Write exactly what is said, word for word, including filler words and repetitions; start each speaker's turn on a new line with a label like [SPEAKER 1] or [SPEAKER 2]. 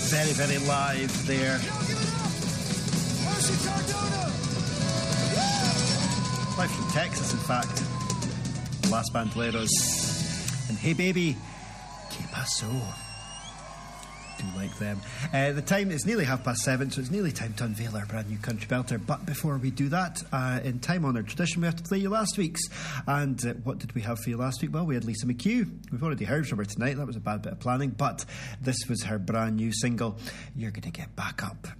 [SPEAKER 1] Very, very live there. Live from Texas, in fact. Las Bandoleros. And Hey Baby, Que Paso? Do like them. Uh, the time is nearly half past seven, so it's nearly time to unveil our brand new country belter. But before we do that, uh, in time-honoured tradition, we have to play you last week's. And uh, what did we have for you last week? Well, we had Lisa McHugh. We've already heard from her tonight. That was a bad bit of planning, but this was her brand new single, You're Gonna Get Back Up.